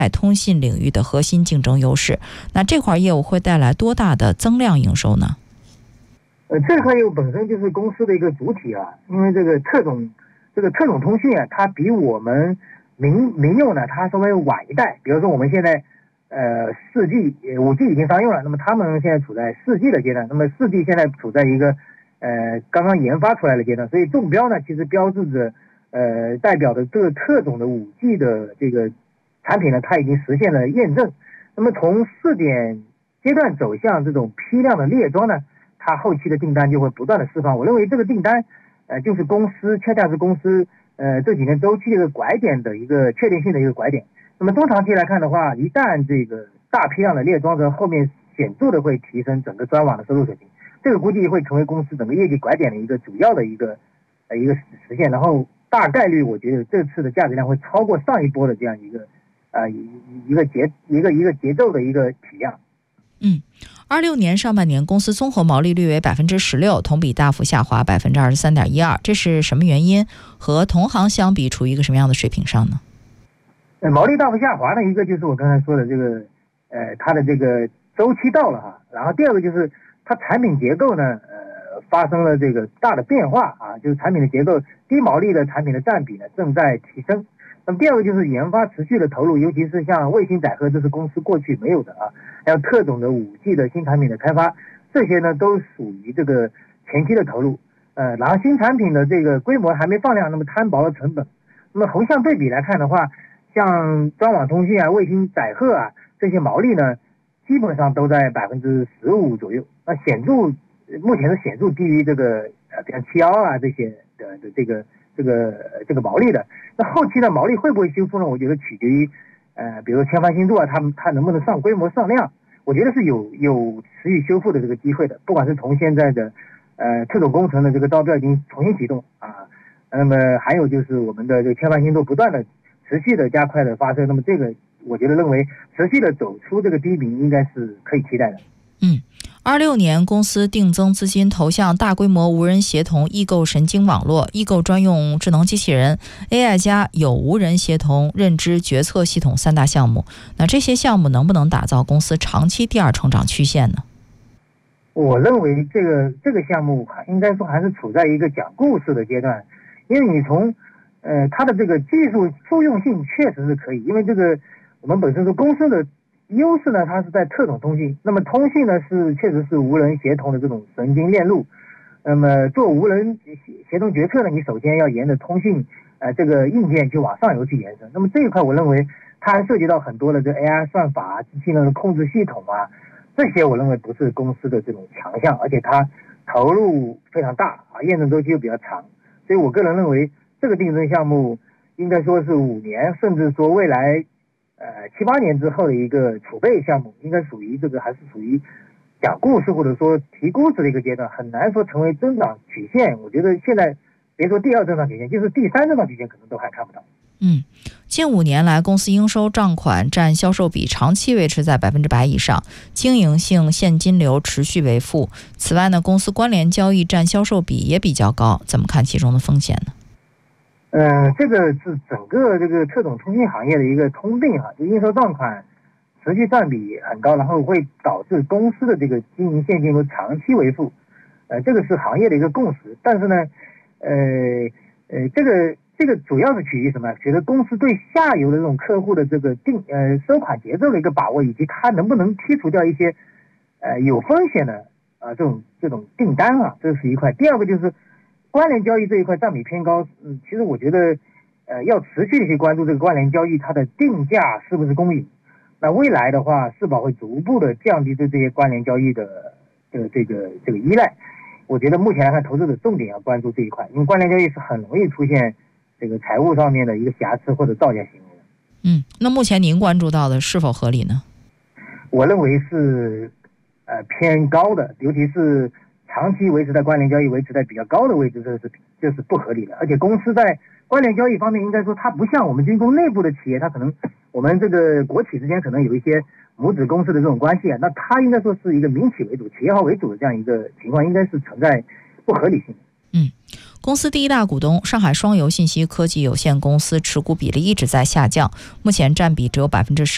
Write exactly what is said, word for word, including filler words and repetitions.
在通信领域的核心竞争优势。那这块业务会带来多大的增量营收呢？ 呃，这块业务本身就是公司的一个主体啊，因为这个特种这个特种通讯啊，它比我们民民用呢，它稍微晚一代。比如说我们现在呃四 G、五 G 已经商用了，那么他们现在处在四 G 的阶段，那么四 G 现在处在一个呃刚刚研发出来的阶段，所以中标呢，其实标志着呃代表的这个特种的五 G 的这个产品呢，它已经实现了验证。那么从试点阶段走向这种批量的列装呢，它后期的订单就会不断的释放。我认为这个订单，呃，就是公司恰恰是公司呃这几年周期的一个拐点的一个确定性的一个拐点。那么中长期来看的话，一旦这个大批量的列装之后，后面显著的会提升整个专网的收入水平，这个估计会成为公司整个业绩拐点的一个主要的一个呃一个实现。然后大概率我觉得这次的价值量会超过上一波的这样一个呃一一个节一个一个节奏的一个体量。 嗯，二六年上半年公司综合毛利率为百分之十六，同比大幅下滑百分之二十三点一二，这是什么原因？和同行相比，处于一个什么样的水平上呢？ 呃，毛利大幅下滑呢，一个就是我刚才说的这个，呃，它的这个周期到了哈，然后第二个就是它产品结构呢，呃，发生了这个大的变化啊，就是产品的结构，低毛利的产品的占比呢正在提升。那么第二个就是研发持续的投入，尤其是像卫星载荷，这是公司过去没有的啊，还有特种的五 G 的新产品的开发，这些呢都属于这个前期的投入。呃，然后新产品的这个规模还没放量，那么摊薄了成本。那么横向对比来看的话，像专网通讯啊、卫星载荷啊这些毛利呢，基本上都在百分之十五左右。那显著，目前是显著低于这个呃，像七幺啊这些的的这个。这个这个毛利的，那后期的毛利会不会修复呢？我觉得取决于，呃，比如说千帆星座啊，他们它能不能上规模上量，我觉得是有有持续修复的这个机会的。不管是从现在的呃特种工程的这个招标已经重新启动啊，那么还有就是我们的这个千帆星座不断的持续的加快的发射，那么这个我觉得认为持续的走出这个低迷应该是可以期待的。 嗯，二六年公司定增资金投向大规模无人协同异构神经网络、异构专用智能机器人、A I 加有无人协同认知决策系统三大项目。那这些项目能不能打造公司长期第二成长曲线呢？ 我认为这个这个项目应该说还是处在一个讲故事的阶段，因为你从呃它的这个技术复用性确实是可以，因为这个我们本身是公司的优势呢，它是在特种通信。那么通信呢是确实是无人协同的这种神经链路。那么做无人协同决策呢，你首先要沿着通信呃这个硬件就往上游去延伸。那么这一块我认为它还涉及到很多的这 A I 算法、机器人的控制系统啊，这些我认为不是公司的这种强项，而且它投入非常大啊，验证周期又比较长。所以我个人认为这个定增项目应该说是五年，甚至说未来呃，七八年之后的一个储备项目，应该属于这个还是属于讲故事或者说提估值的一个阶段，很难说成为增长曲线。我觉得现在别说第二增长曲线，就是第三增长曲线可能都还看不到。 嗯，近五年来，公司应收账款占销售比长期维持在百分之百以上，经营性现金流持续为负。此外呢，公司关联交易占销售比也比较高，怎么看其中的风险呢？ 呃，这个是整个这个特种通信行业的一个通病哈，就应收账款持续占比很高，然后会导致公司的这个经营现金流长期为负，呃，这个是行业的一个共识。但是呢，呃呃，这个这个主要是取决于什么？觉得公司对下游的这种客户的这个定呃收款节奏的一个把握，以及它能不能剔除掉一些呃有风险的啊、呃、这种这种订单啊，这是一块。第二个就是关联交易这一块占比偏高，嗯，其实我觉得，呃，要持续的去关注这个关联交易它的定价是不是公允。那未来的话，是否会逐步的降低对这些关联交易的这个这个这个依赖？我觉得目前来看，投资者重点要关注这一块，因为关联交易是很容易出现这个财务上面的一个瑕疵或者造假行为的。 嗯，那目前您关注到的是否合理呢？ 我认为是呃偏高的，尤其是长期维持在关联交易维持在比较高的位置，这是这是不合理的。而且公司在关联交易方面，应该说它不像我们军工内部的企业，它可能我们这个国企之间可能有一些母子公司的这种关系啊，那它应该说是一个民企为主、企业号为主的这样一个情况，应该是存在不合理性。 嗯，公司第一大股东上海双游信息科技有限公司持股比例一直在下降，目前占比只有百分之十。